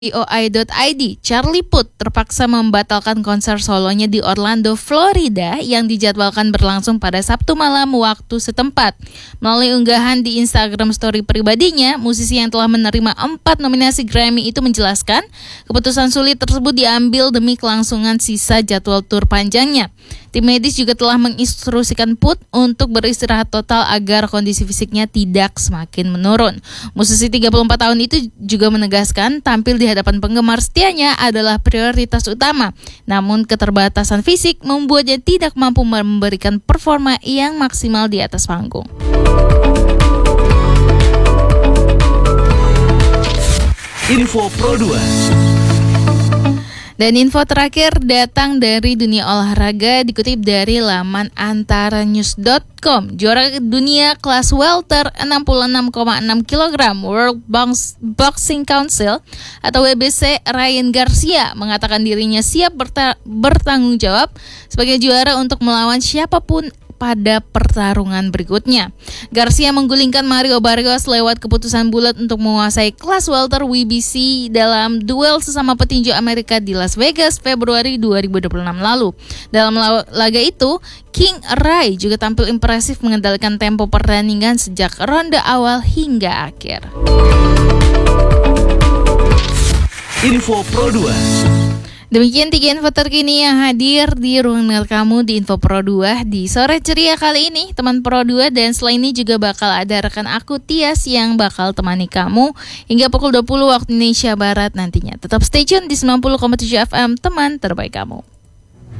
.oi.id, Charlie Puth terpaksa membatalkan konser solonya di Orlando, Florida yang dijadwalkan berlangsung pada Sabtu malam waktu setempat. Melalui unggahan di Instagram story pribadinya, musisi yang telah menerima 4 nominasi Grammy itu menjelaskan keputusan sulit tersebut diambil demi kelangsungan sisa jadwal tur panjangnya. Tim medis juga telah menginstruksikan Puth untuk beristirahat total agar kondisi fisiknya tidak semakin menurun. Musisi 34 tahun itu juga menegaskan tampil di hadapan penggemar setianya adalah prioritas utama. Namun keterbatasan fisik membuatnya tidak mampu memberikan performa yang maksimal di atas panggung. Info Pro 2. Dan info terakhir datang dari dunia olahraga dikutip dari laman antaranews.com. Juara dunia kelas welter 66,6 kg World Boxing Council atau WBC Ryan Garcia mengatakan dirinya siap bertanggung jawab sebagai juara untuk melawan siapapun pada pertarungan berikutnya. Garcia menggulingkan Mario Barrios lewat keputusan bulat untuk menguasai kelas welter WBC dalam duel sesama petinju Amerika di Las Vegas Februari 2026 lalu. Dalam laga itu, King Ray juga tampil impresif mengendalikan tempo pertandingan sejak ronde awal hingga akhir. Info Pro 2. Demikian 3 info terkini yang hadir di ruang dengar kamu di Info Pro 2 di sore ceria kali ini, teman Pro 2. Dan selain ini juga bakal ada rekan aku Tias yang bakal temani kamu hingga pukul 20 waktu Indonesia Barat nantinya. Tetap stay tune di 90,7 FM, teman terbaik kamu.